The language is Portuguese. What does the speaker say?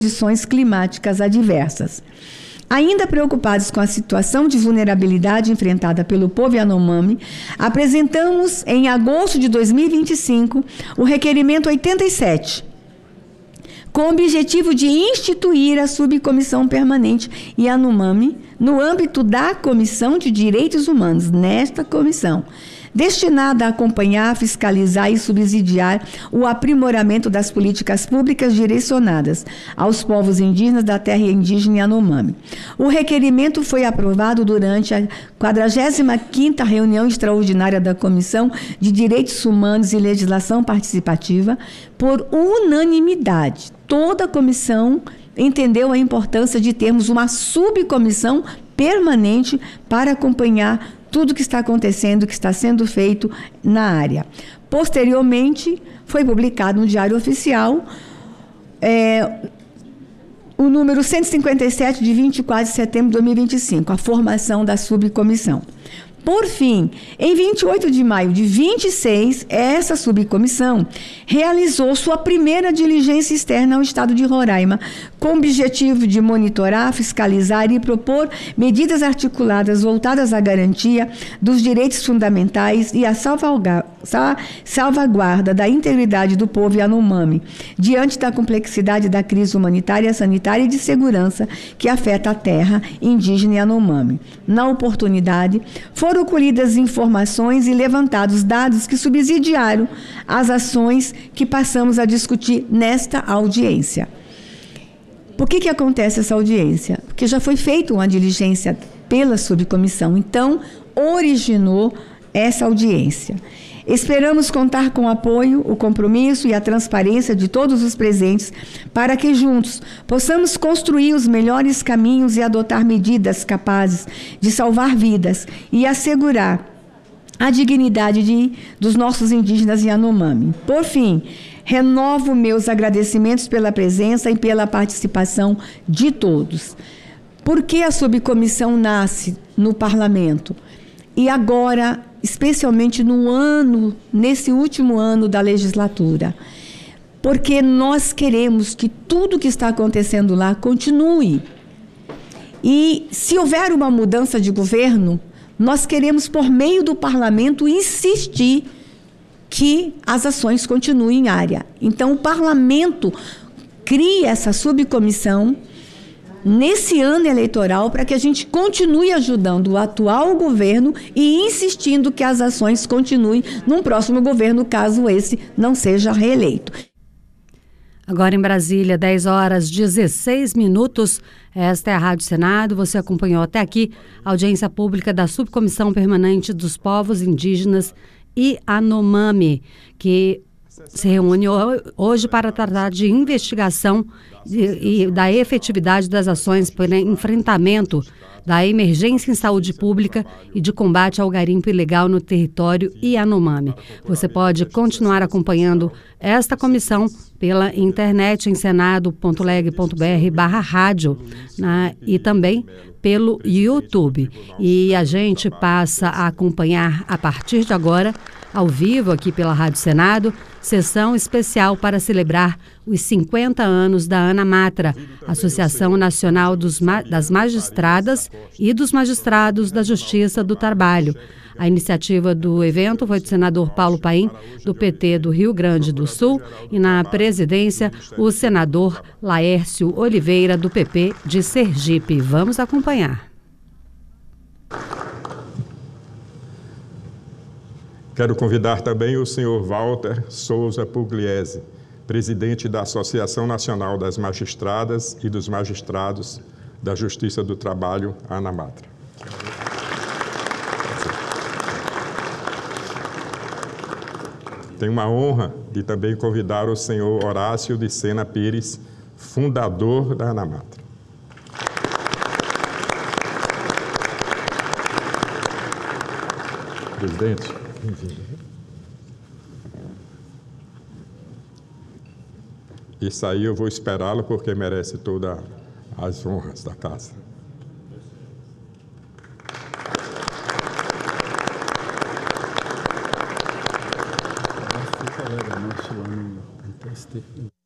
condições climáticas adversas. Ainda preocupados com a situação de vulnerabilidade enfrentada pelo povo Yanomami, apresentamos em agosto de 2025 o requerimento 87, com o objetivo de instituir a subcomissão permanente Yanomami no âmbito da Comissão de Direitos Humanos, nesta comissão, destinada a acompanhar, fiscalizar e subsidiar o aprimoramento das políticas públicas direcionadas aos povos indígenas da terra indígena Yanomami. O requerimento foi aprovado durante a 45ª reunião extraordinária da Comissão de Direitos Humanos e Legislação Participativa por unanimidade. Toda a comissão entendeu a importância de termos uma subcomissão permanente para acompanhar tudo o que está acontecendo, que está sendo feito na área. Posteriormente, foi publicado no Diário Oficial o número 157, de 24 de setembro de 2025, a formação da subcomissão. Por fim, em 28 de maio de 26, essa subcomissão realizou sua primeira diligência externa ao Estado de Roraima, com o objetivo de monitorar, fiscalizar e propor medidas articuladas voltadas à garantia dos direitos fundamentais e à salvaguarda da integridade do povo Yanomami, diante da complexidade da crise humanitária, sanitária e de segurança que afeta a terra indígena Yanomami. Na oportunidade, foram colhidas informações e levantados dados que subsidiaram as ações que passamos a discutir nesta audiência. Por que acontece essa audiência? Porque já foi feita uma diligência pela subcomissão, então originou essa audiência. Esperamos contar com o apoio, o compromisso e a transparência de todos os presentes para que juntos possamos construir os melhores caminhos e adotar medidas capazes de salvar vidas e assegurar a dignidade dos nossos indígenas Yanomami. Por fim, renovo meus agradecimentos pela presença e pela participação de todos. Por que a subcomissão nasce no Parlamento? E agora, especialmente nesse último ano da legislatura, porque nós queremos que tudo que está acontecendo lá continue. E se houver uma mudança de governo, nós queremos, por meio do parlamento, insistir que as ações continuem em área. Então, o parlamento cria essa subcomissão nesse ano eleitoral para que a gente continue ajudando o atual governo e insistindo que as ações continuem num próximo governo, caso esse não seja reeleito. Agora em Brasília, 10h16. Esta é a Rádio Senado. Você acompanhou até aqui a audiência pública da Subcomissão Permanente dos Povos Indígenas Yanomami, que se reúne hoje para tratar de investigação e da efetividade das ações para enfrentamento da emergência em saúde pública e de combate ao garimpo ilegal no território Yanomami. Você pode continuar acompanhando esta comissão pela internet em senado.leg.br/rádio e também pelo YouTube. E a gente passa a acompanhar a partir de agora, ao vivo aqui pela Rádio Senado, sessão especial para celebrar os 50 anos da ANAMATRA, Associação Nacional das Magistradas e dos Magistrados da Justiça do Trabalho. A iniciativa do evento foi do senador Paulo Paim, do PT do Rio Grande do Sul, e na presidência, o senador Laércio Oliveira, do PP de Sergipe. Vamos acompanhar. Quero convidar também o senhor Walter Souza Pugliese, presidente da Associação Nacional das Magistradas e dos Magistrados da Justiça do Trabalho, ANAMATRA. Tenho uma honra de também convidar o senhor Horácio de Sena Pires, fundador da ANAMATRA. Presidente, bem-vindo. Isso aí eu vou esperá-lo porque merece todas as honras da casa. Nosso colega nosso lá no PST.